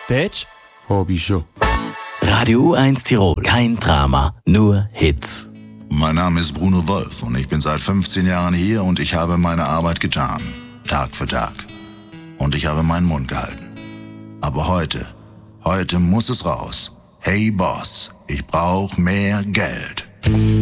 Deutsch? Hab ich schon. Radio U1 Tirol. Kein Drama, nur Hits. Mein Name ist Bruno Wolf und ich bin seit 15 Jahren hier und ich habe meine Arbeit getan. Tag für Tag. Und ich habe meinen Mund gehalten. Aber heute muss es raus. Hey Boss, ich brauch mehr Geld.